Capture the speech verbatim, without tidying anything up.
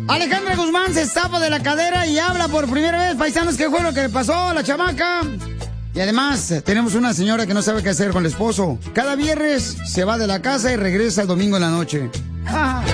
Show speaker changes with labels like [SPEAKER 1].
[SPEAKER 1] Alejandra Guzmán se zapa de la cadera y habla por primera vez. Paisanos, ¿qué fue lo que le pasó a la chamaca? Y además, tenemos una señora que no sabe qué hacer con el esposo. Cada viernes se va de la casa y regresa el domingo en la noche.